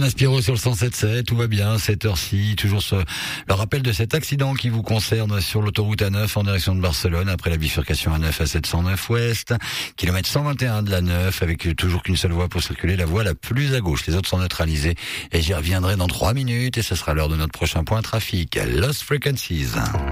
Yann Aspiro sur le 107.7, tout va bien, cette heure-ci, toujours le rappel de cet accident qui vous concerne sur l'autoroute A9 en direction de Barcelone, après la bifurcation A9 à 709 ouest, kilomètre 121 de la 9, avec toujours qu'une seule voie pour circuler, la voie la plus à gauche. Les autres sont neutralisés, et j'y reviendrai dans 3 minutes, et ce sera l'heure de notre prochain point trafic, Lost Frequencies.